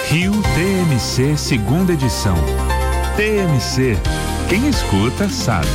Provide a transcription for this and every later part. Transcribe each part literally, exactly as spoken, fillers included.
Rio T M C segunda edição. T M C, quem escuta sabe.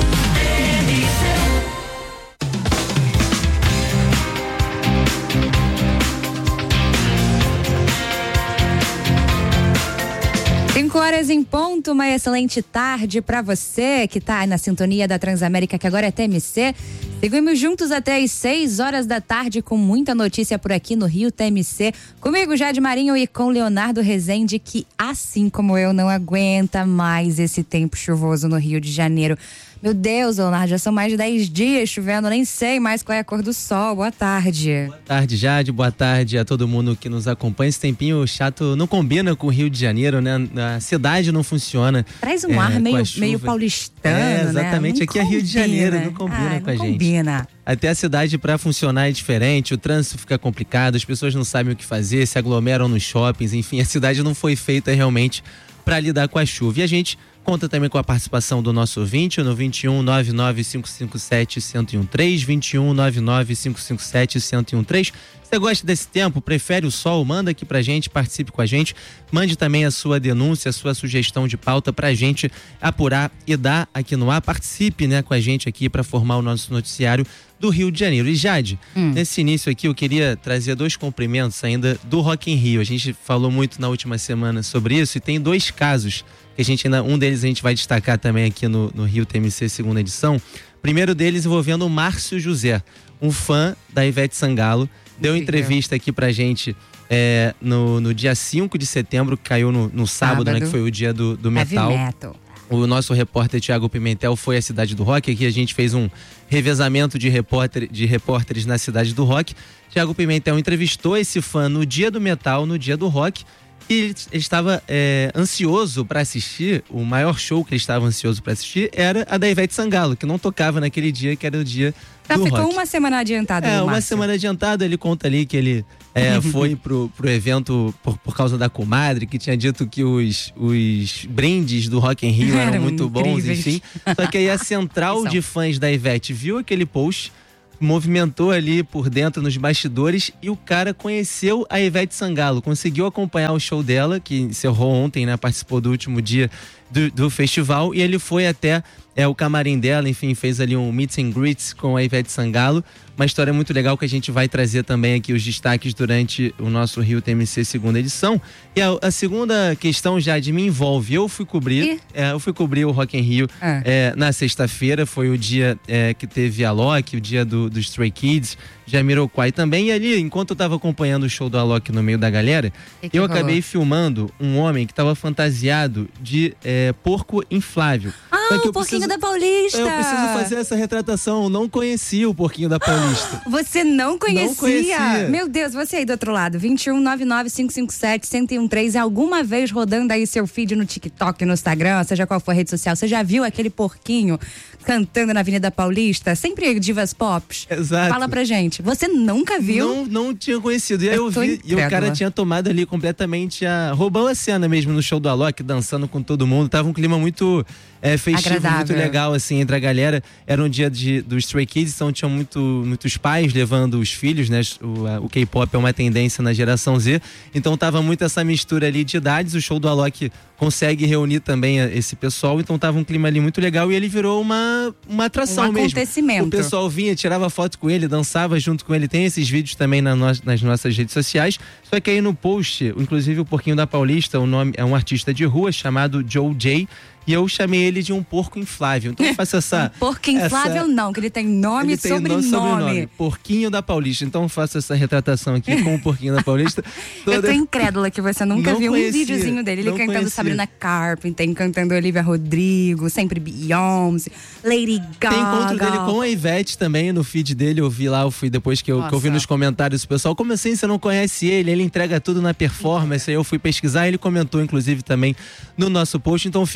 cinco horas em ponto, uma excelente tarde para você que tá na sintonia da Transamérica, que agora é T M C. Seguimos juntos até às seis horas da tarde com muita notícia por aqui no Rio T M C. Comigo, Jade Marinho, e com Leonardo Rezende, que assim como eu não aguenta mais esse tempo chuvoso no Rio de Janeiro. Meu Deus, Leonardo, já são mais de dez dias chovendo, nem sei mais qual é a cor do sol. Boa tarde. Boa tarde, Jade. Boa tarde a todo mundo que nos acompanha. Esse tempinho chato não combina com o Rio de Janeiro, né? A cidade não funciona. Traz um é, ar meio, meio paulistano, é, exatamente. Né? Aqui combina. É Rio de Janeiro, não combina ah, com não a gente. Combina. Até a cidade para funcionar é diferente, o trânsito fica complicado, as pessoas não sabem o que fazer, se aglomeram nos shoppings, enfim, a cidade não foi feita realmente para lidar com a chuva. E a gente conta também com a participação do nosso ouvinte no vinte e um, nove nove cinco cinco sete, um zero um três, vinte e um, nove nove cinco cinco sete, um zero um três. Se você gosta desse tempo, prefere o sol, manda aqui pra gente, participe com a gente, mande também a sua denúncia, a sua sugestão de pauta pra gente apurar e dar aqui no ar. Participe, né, com a gente aqui para formar o nosso noticiário do Rio de Janeiro. E Jade, hum. nesse início aqui eu queria trazer dois cumprimentos ainda do Rock in Rio. A gente falou muito na última semana sobre isso e tem dois casos que a gente ainda, um deles a gente vai destacar também aqui no, no Rio T M C segunda edição. Primeiro deles envolvendo o Márcio José, um fã da Ivete Sangalo, deu entrevista aqui pra gente é, no, no dia cinco de setembro, que caiu no, no sábado, sábado, né, que foi o dia do, do metal. metal. O nosso repórter Thiago Pimentel foi à Cidade do Rock. Aqui a gente fez um revezamento de, repórter, de repórteres na Cidade do Rock. Thiago Pimentel entrevistou esse fã no dia do metal, no dia do rock. E ele estava é, ansioso para assistir, o maior show que ele estava ansioso para assistir era a da Ivete Sangalo, que não tocava naquele dia, que era o dia Já do ficou rock. uma semana adiantada. É, no uma Márcio. semana adiantada, ele conta ali que ele é, foi pro, pro evento por, por causa da comadre, que tinha dito que os, os brindes do Rock in Rio eram, eram muito incríveis. bons, enfim. Só que aí a central de fãs da Ivete viu aquele post, movimentou ali por dentro nos bastidores e o cara conheceu a Ivete Sangalo, conseguiu acompanhar o show dela, que encerrou ontem, né? Participou do último dia do, do festival, e ele foi até é, o camarim dela, enfim, fez ali um meet and greet com a Ivete Sangalo. Uma história muito legal que a gente vai trazer também aqui os destaques durante o nosso Rio T M C segunda edição. E a, a segunda questão já de me envolve. Eu fui cobrir, é, eu fui cobrir o Rock in Rio é. É, na sexta-feira, foi o dia é, que teve a Alok, o dia do, do Stray Kids, Jamiroquai também. E ali, enquanto eu tava acompanhando o show do Alok no meio da galera, que que eu rolou? acabei filmando um homem que tava fantasiado de é, porco inflável. Ah, o Porquinho preciso, da Paulista! Eu preciso fazer essa retratação, eu não conhecia o Porquinho da Paulista. Você não conhecia? Não conhecia. Meu Deus, você aí do outro lado, vinte e um, nove nove cinco cinco sete, um zero um três, alguma vez rodando aí seu feed no TikTok, no Instagram, seja qual for a rede social, você já viu aquele porquinho cantando na Avenida Paulista? Sempre divas pop. Exato. Fala pra gente, você nunca viu? Não, não tinha conhecido. E aí eu, eu vi, e o cara tinha tomado ali completamente a... roubou a cena mesmo no show do Alok, dançando com todo mundo. Tava um clima muito é, festivo, agradável. Muito legal, assim, entre a galera. Era um dia de, do Stray Kids, então tinha muito, muitos pais levando os filhos, né? O, o K-pop é uma tendência na geração Z, então tava muito essa mistura ali de idades. O show do Alok consegue reunir também esse pessoal, então tava um clima ali muito legal e ele virou uma, uma atração um mesmo. Acontecimento. O pessoal vinha, tirava foto com ele, dançava junto com ele. Tem esses vídeos também na no, nas nossas redes sociais. Só que aí no post, inclusive o Porquinho da Paulista, o nome é um artista de rua chamado Joe J. E eu chamei ele de um porco inflável. Então eu faço essa... um porco inflável essa... não, que ele tem nome e sobrenome. sobrenome. Porquinho da Paulista. Então eu faço essa retratação aqui com o Porquinho da Paulista. Toda... Eu tô incrédula que você nunca não viu conhecia, um videozinho dele. Ele cantando conhecia. Sabrina Carpenter, cantando Olivia Rodrigo, sempre Beyoncé, Lady Gaga. Tem encontro dele com a Ivete também no feed dele. Eu vi lá, eu fui depois que eu, que eu vi nos comentários do pessoal. Como assim você não conhece ele? Ele entrega tudo na performance. Aí eu fui pesquisar, ele comentou inclusive também no nosso post. Então fica aqui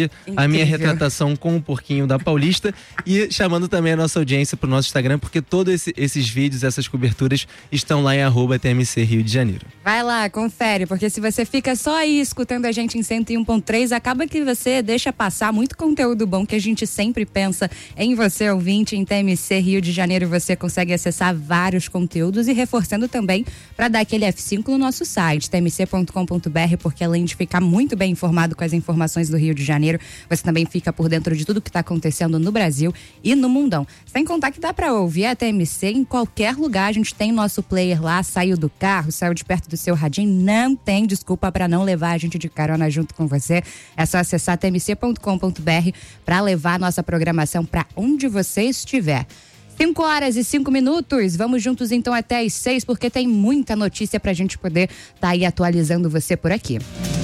aqui Incrível. a minha retratação com o porquinho da Paulista e chamando também a nossa audiência para o nosso Instagram, porque todos esse, esses vídeos, essas coberturas estão lá em arroba T M C Rio de Janeiro. Vai lá, confere, porque se você fica só aí escutando a gente em cento e um ponto três, acaba que você deixa passar muito conteúdo bom que a gente sempre pensa em você, ouvinte. Em T M C Rio de Janeiro você consegue acessar vários conteúdos e reforçando também para dar aquele F cinco no nosso site, T M C ponto com ponto B R, porque além de ficar muito bem informado com as informações do Rio de Janeiro, você também fica por dentro de tudo que está acontecendo no Brasil e no mundão. Sem contar que dá para ouvir a T M C em qualquer lugar, a gente tem nosso player lá, saiu do carro, saiu de perto do seu radinho, não tem desculpa para não levar a gente de carona junto com você. É só acessar T M C ponto com ponto B R para levar a nossa programação para onde você estiver. cinco horas e cinco minutos, vamos juntos então até às seis, porque tem muita notícia pra gente poder estar tá aí atualizando você por aqui.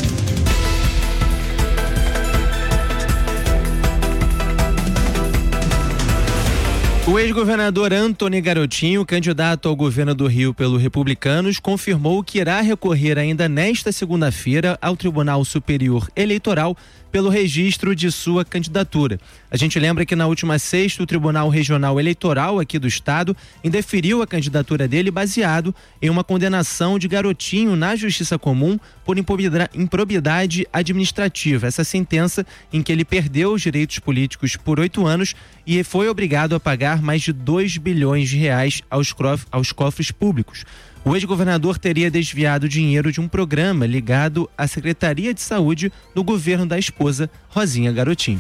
O ex-governador Antony Garotinho, candidato ao governo do Rio pelo Republicanos, confirmou que irá recorrer ainda nesta segunda-feira ao Tribunal Superior Eleitoral pelo registro de sua candidatura. A gente lembra que na última sexta o Tribunal Regional Eleitoral aqui do estado indeferiu a candidatura dele baseado em uma condenação de Garotinho na Justiça Comum por improbidade administrativa. Essa sentença em que ele perdeu os direitos políticos por oito anos e foi obrigado a pagar mais de dois bilhões de reais aos, crof, aos cofres públicos. O ex-governador teria desviado dinheiro de um programa ligado à Secretaria de Saúde do governo da esposa, Rosinha Garotinho.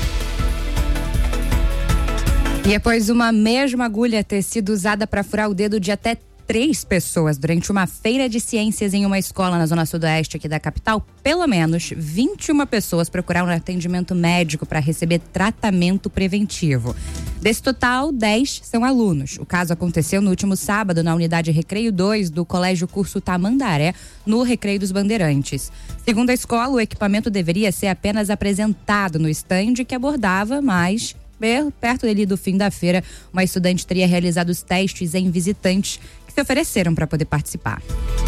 E após uma mesma agulha ter sido usada para furar o dedo de até três pessoas durante uma feira de ciências em uma escola na zona sudoeste aqui da capital, pelo menos vinte e uma pessoas procuraram atendimento médico para receber tratamento preventivo. Desse total, dez são alunos. O caso aconteceu no último sábado na unidade Recreio dois do Colégio Curso Tamandaré, no Recreio dos Bandeirantes. Segundo a escola, o equipamento deveria ser apenas apresentado no estande que abordava, mas perto ali do fim da feira, uma estudante teria realizado os testes em visitantes que se ofereceram para poder participar.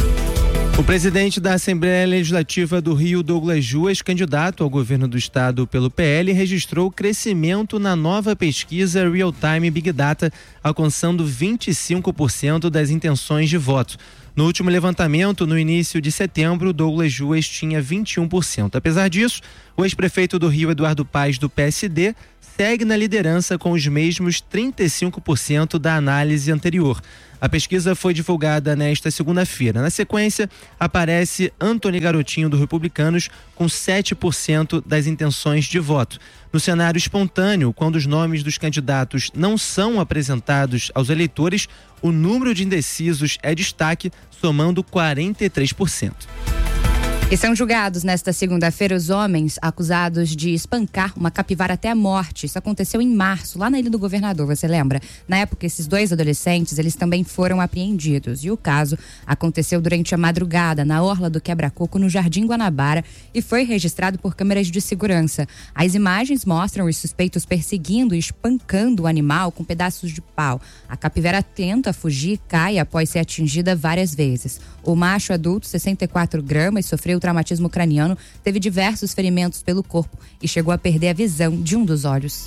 O presidente da Assembleia Legislativa do Rio, Douglas Juas, candidato ao governo do estado pelo P L, registrou crescimento na nova pesquisa Real Time Big Data, alcançando vinte e cinco por cento das intenções de voto. No último levantamento, no início de setembro, Douglas Juas tinha vinte e um por cento. Apesar disso, o ex-prefeito do Rio, Eduardo Paes, do P S D, segue na liderança com os mesmos trinta e cinco por cento da análise anterior. A pesquisa foi divulgada nesta segunda-feira. Na sequência, aparece Antony Garotinho, do Republicanos, com sete por cento das intenções de voto. No cenário espontâneo, quando os nomes dos candidatos não são apresentados aos eleitores, o número de indecisos é destaque, somando quarenta e três por cento. E são julgados nesta segunda-feira os homens acusados de espancar uma capivara até a morte. Isso aconteceu em março, lá na Ilha do Governador, você lembra? Na época, esses dois adolescentes, eles também foram apreendidos. E o caso aconteceu durante a madrugada, na orla do Quebra-Coco, no Jardim Guanabara, e foi registrado por câmeras de segurança. As imagens mostram os suspeitos perseguindo e espancando o animal com pedaços de pau. A capivara tenta fugir e cai após ser atingida várias vezes. O macho adulto, sessenta e quatro gramas, sofreu traumatismo craniano, teve diversos ferimentos pelo corpo e chegou a perder a visão de um dos olhos.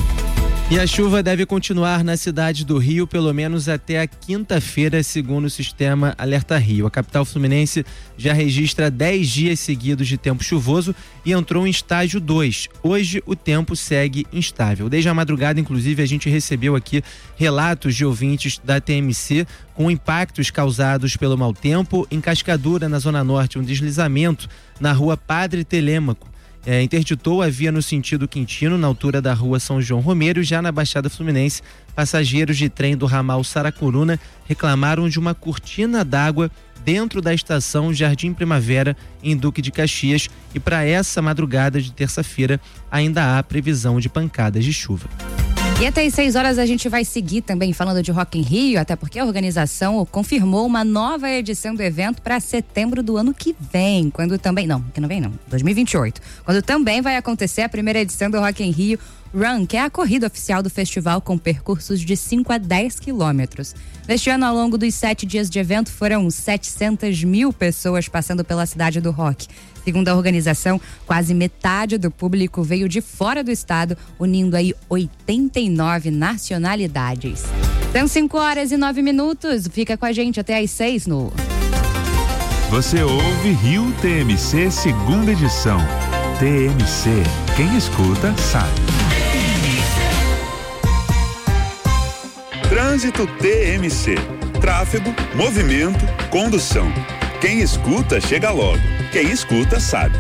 E a chuva deve continuar na cidade do Rio pelo menos até a quinta-feira, segundo o sistema Alerta Rio. A capital fluminense já registra dez dias seguidos de tempo chuvoso e entrou em estágio dois. Hoje o tempo segue instável. Desde a madrugada, inclusive, a gente recebeu aqui relatos de ouvintes da T M C com impactos causados pelo mau tempo. Em Cascadura, na Zona Norte, um deslizamento na rua Padre Telêmaco É, interditou a via no sentido Quintino, na altura da rua São João Romero. Já na Baixada Fluminense, passageiros de trem do ramal Saracuruna reclamaram de uma cortina d'água dentro da estação Jardim Primavera, em Duque de Caxias. E para essa madrugada de terça-feira ainda há previsão de pancadas de chuva. E até às seis horas a gente vai seguir também falando de Rock in Rio, até porque a organização confirmou uma nova edição do evento para setembro do ano que vem, quando também, não, que não vem não, dois mil e vinte e oito, quando também vai acontecer a primeira edição do Rock in Rio Run, que é a corrida oficial do festival com percursos de cinco a dez quilômetros. Neste ano, ao longo dos sete dias de evento, foram setecentas mil pessoas passando pela cidade do rock. Segundo a organização, quase metade do público veio de fora do estado, unindo aí oitenta e nove nacionalidades. São cinco horas e nove minutos. Fica com a gente até às seis no... Você ouve Rio T M C segunda edição. T M C, quem escuta sabe. Trânsito T M C. Tráfego, movimento, condução. Quem escuta chega logo. Quem escuta sabe.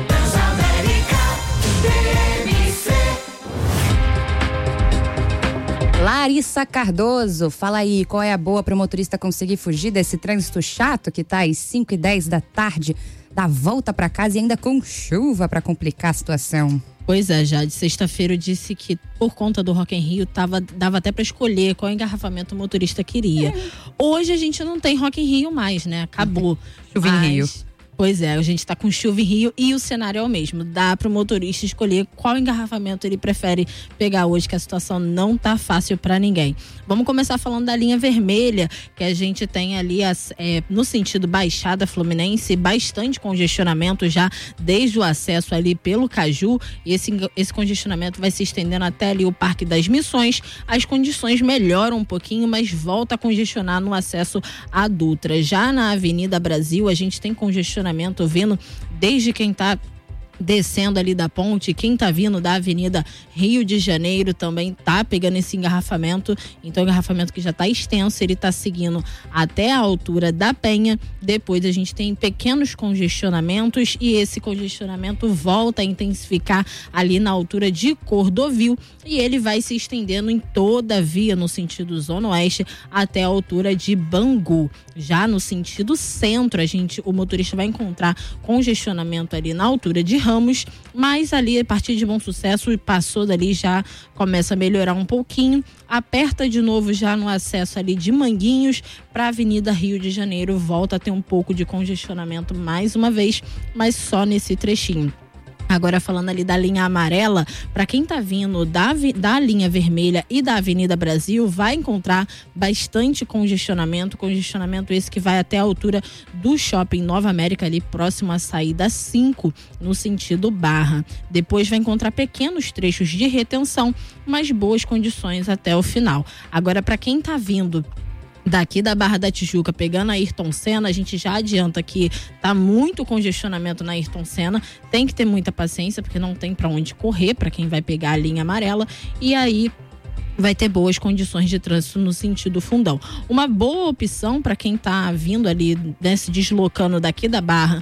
Larissa Cardoso, fala aí, qual é a boa para o motorista conseguir fugir desse trânsito chato que tá às cinco e dez da tarde, dá volta para casa e ainda com chuva para complicar a situação? Pois é, já de sexta-feira eu disse que por conta do Rock in Rio tava, dava até para escolher qual engarrafamento o motorista queria. É. Hoje a gente não tem Rock in Rio mais, né? Acabou. Chuva em Rio. Pois é, a gente tá com chuva em Rio e o cenário é o mesmo. Dá pro motorista escolher qual engarrafamento ele prefere pegar hoje, que a situação não tá fácil para ninguém. Vamos começar falando da linha vermelha, que a gente tem ali as, é, no sentido Baixada Fluminense, bastante congestionamento já desde o acesso ali pelo Caju. E esse, esse congestionamento vai se estendendo até ali o Parque das Missões. As condições melhoram um pouquinho, mas volta a congestionar no acesso à Dutra. Já na Avenida Brasil, a gente tem congestionamento vindo desde quem está descendo ali da ponte, quem tá vindo da Avenida Rio de Janeiro também tá pegando esse engarrafamento, então o engarrafamento que já tá extenso, ele tá seguindo até a altura da Penha. Depois a gente tem pequenos congestionamentos e esse congestionamento volta a intensificar ali na altura de Cordovil e ele vai se estendendo em toda a via no sentido Zona Oeste até a altura de Bangu. Já no sentido centro, a gente, o motorista vai encontrar congestionamento ali na altura de Ramos, mas ali a partir de Bom Sucesso passou dali já começa a melhorar um pouquinho, aperta de novo já no acesso ali de Manguinhos para a Avenida Rio de Janeiro, volta a ter um pouco de congestionamento mais uma vez, mas só nesse trechinho. Agora falando ali da linha amarela, para quem tá vindo da, da linha vermelha e da Avenida Brasil, vai encontrar bastante congestionamento, congestionamento esse que vai até a altura do Shopping Nova América, ali próximo à saída cinco, no sentido Barra. Depois vai encontrar pequenos trechos de retenção, mas boas condições até o final. Agora para quem tá vindo daqui da Barra da Tijuca, pegando a Ayrton Senna, a gente já adianta que tá muito congestionamento na Ayrton Senna, tem que ter muita paciência, porque não tem para onde correr, para quem vai pegar a linha amarela, e aí vai ter boas condições de trânsito no sentido Fundão. Uma boa opção para quem tá vindo ali, né, se deslocando daqui da Barra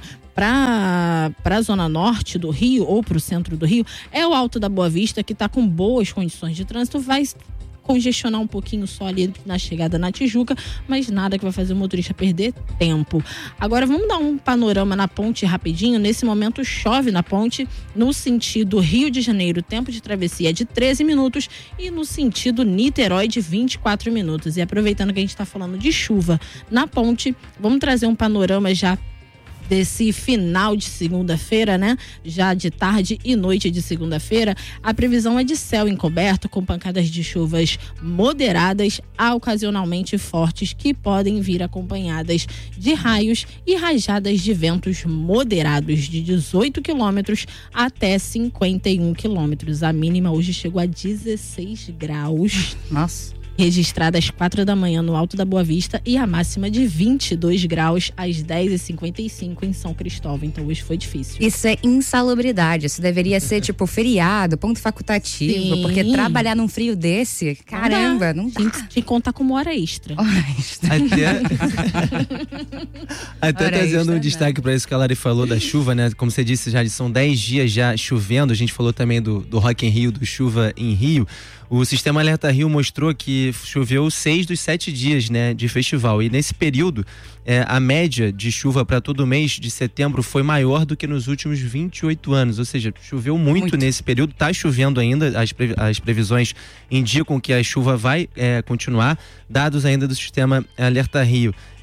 para a zona norte do Rio ou para o centro do Rio, é o Alto da Boa Vista, que está com boas condições de trânsito, vai congestionar um pouquinho só ali na chegada na Tijuca, mas nada que vai fazer o motorista perder tempo. Agora vamos dar um panorama na ponte rapidinho. Nesse momento chove na ponte, no sentido Rio de Janeiro, tempo de travessia é de treze minutos e no sentido Niterói de vinte e quatro minutos. E aproveitando que a gente está falando de chuva na ponte, vamos trazer um panorama já desse final de segunda-feira, né? Já de tarde e noite de segunda-feira, a previsão é de céu encoberto com pancadas de chuvas moderadas a ocasionalmente fortes que podem vir acompanhadas de raios e rajadas de ventos moderados de dezoito quilômetros até cinquenta e um quilômetros. A mínima hoje chegou a dezesseis graus. Nossa. Registrada às quatro da manhã no Alto da Boa Vista e a máxima de vinte e dois graus às dez e cinquenta e cinco em São Cristóvão. Então hoje foi difícil. Isso é insalubridade. Isso deveria ser tipo feriado, ponto facultativo. Sim. Porque trabalhar num frio desse, caramba, não dá. Tem que, tem que contar como hora extra. Hora extra. Até, até hora trazendo extra, um destaque para isso que a Lari falou da chuva, né? Como você disse, já são dez dias já chovendo. A gente falou também do, do Rock in Rio, do Chuva em Rio. O Sistema Alerta Rio mostrou que choveu seis dos sete dias, né, de festival. E nesse período, é, a média de chuva para todo o mês de setembro foi maior do que nos últimos vinte e oito anos. Ou seja, choveu muito, muito. nesse período. Está chovendo ainda. As, pre, as previsões indicam que a chuva vai é, continuar. Dados ainda do Sistema Alerta Rio.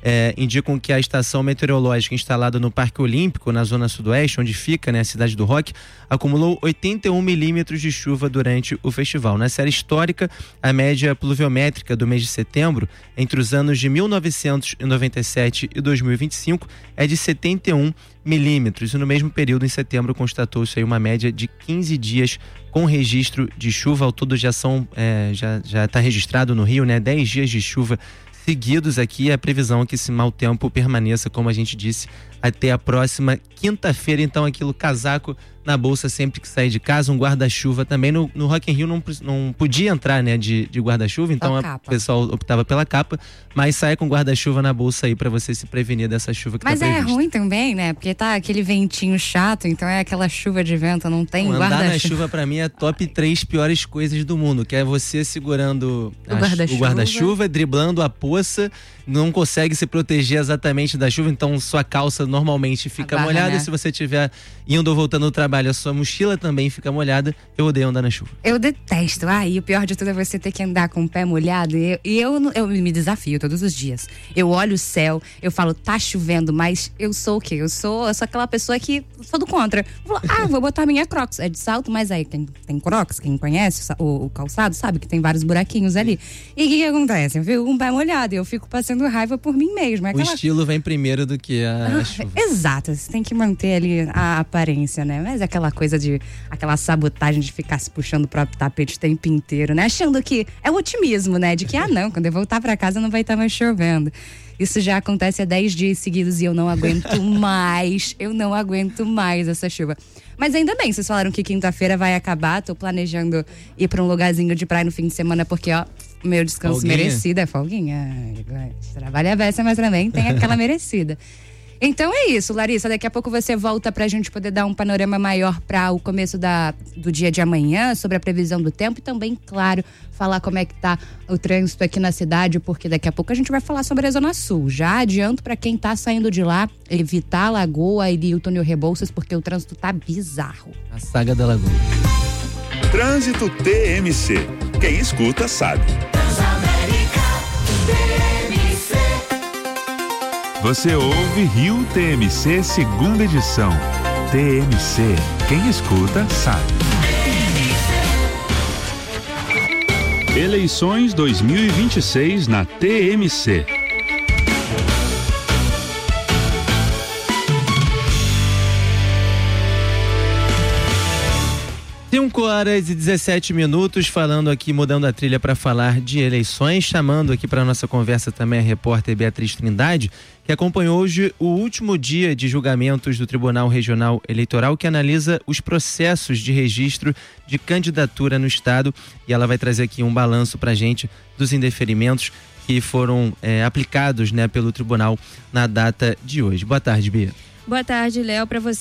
é, indicam que a estação meteorológica instalada no Parque Olímpico, na zona sudoeste, onde fica, né, a cidade do rock, acumulou oitenta e um milímetros de chuva durante o festival. Na série histórica, a média pluviométrica do mês de setembro, entre os anos de mil novecentos e noventa e sete e dois mil e vinte e cinco, é de setenta e um milímetros. E no mesmo período, em setembro, constatou-se aí uma média de quinze dias com registro de chuva. Ao todo já são, é, já já está registrado no Rio, né, dez dias de chuva seguidos aqui. A previsão é que esse mau tempo permaneça, como a gente disse, até a próxima quinta-feira. Então, aquilo, casaco na bolsa sempre que sair de casa, um guarda-chuva também. No, no Rock in Rio não, não podia entrar, né, de, de guarda-chuva, então o pessoal optava pela capa, mas saia com guarda-chuva na bolsa aí pra você se prevenir dessa chuva que mas tá prevista. Mas é ruim também, né? Porque tá aquele ventinho chato, então é aquela chuva de vento, não tem guarda-chuva. Andar na chuva pra mim é top três piores coisas do mundo, que é você segurando o guarda-chuva, guarda driblando a poça, não consegue se proteger exatamente da chuva, então sua calça normalmente fica barra, molhada, né? Se você estiver indo ou voltando do trabalho, a sua mochila também fica molhada. Eu odeio andar na chuva. Eu detesto. Ah, e o pior de tudo é você ter que andar com o pé molhado. E eu, e eu, eu me desafio todos os dias. Eu olho o céu, eu falo, tá chovendo, mas eu sou o quê? Eu sou, eu sou aquela pessoa que sou do contra. Eu falo, ah, vou botar minha Crocs. É de salto, mas aí tem, tem Crocs, quem conhece o, o calçado sabe que tem vários buraquinhos ali. E o que, que acontece? Eu fico com o pé molhado e eu fico passando raiva por mim mesma. Aquela... O estilo vem primeiro do que a, a chuva. Exato, você tem que manter ali a aparência, né? Mas é aquela coisa de, aquela sabotagem de ficar se puxando o próprio tapete o tempo inteiro, né? Achando que é o otimismo, né? De que, ah não, quando eu voltar pra casa não vai estar mais chovendo. Isso já acontece há dez dias seguidos e eu não aguento mais, eu não aguento mais essa chuva. Mas ainda bem, vocês falaram que quinta-feira vai acabar, tô planejando ir pra um lugarzinho de praia no fim de semana, porque ó, meu descanso folguinha. merecido é folguinha. Trabalha a beça, mas também tem aquela merecida. Então é isso, Larissa, daqui a pouco você volta pra gente poder dar um panorama maior para o começo da, do dia de amanhã, sobre a previsão do tempo e também, claro, falar como é que tá o trânsito aqui na cidade, porque daqui a pouco a gente vai falar sobre a Zona Sul. Já adianto para quem tá saindo de lá, evitar a Lagoa e o túnel Rebouças, porque o trânsito tá bizarro. A saga da Lagoa. Trânsito T M C. Quem escuta sabe. Você ouve Rio T M C segunda edição. T M C, quem escuta sabe. Eleições dois mil e vinte e seis na T M C. cinco horas e dezessete minutos, falando aqui, mudando a trilha para falar de eleições, chamando aqui para nossa conversa também a repórter Beatriz Trindade, que acompanhou hoje o último dia de julgamentos do Tribunal Regional Eleitoral, que analisa os processos de registro de candidatura no estado, e ela vai trazer aqui um balanço para a gente dos indeferimentos que foram é, aplicados, né, pelo tribunal na data de hoje. Boa tarde, Bia. Boa tarde, Léo, para você.